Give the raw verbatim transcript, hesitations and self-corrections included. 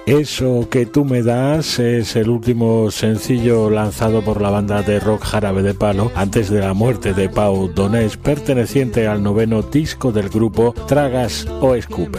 Eso que tú me das es el último sencillo lanzado por la banda de rock Jarabe de Palo antes de la muerte de Pau Donés, perteneciente al noveno disco del grupo Tragas o Escupe.